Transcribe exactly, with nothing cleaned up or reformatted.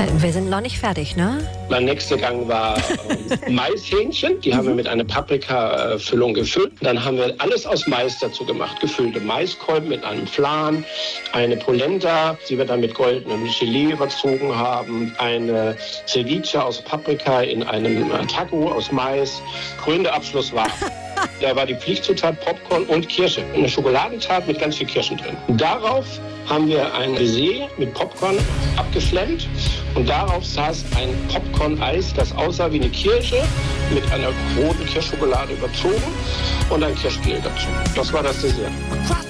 Wir sind noch nicht fertig, ne? Mein nächster Gang war äh, Maishähnchen. Die haben wir mit einer Paprika-Füllung gefüllt. Dann haben wir alles aus Mais dazu gemacht. Gefüllte Maiskolben mit einem Flan, eine Polenta, die wir dann mit goldenem Gelee überzogen haben, eine Ceviche aus Paprika in einem Taco aus Mais. Krönender Abschluss war... Da war die Pflichtzutat Popcorn und Kirsche. Eine Schokoladentat mit ganz viel Kirschen drin. Darauf haben wir ein Baiser mit Popcorn abgeflammt und darauf saß ein Popcorn-Eis, das aussah wie eine Kirsche mit einer roten Kirschschokolade überzogen und ein Kirschgel dazu. Das war das Dessert.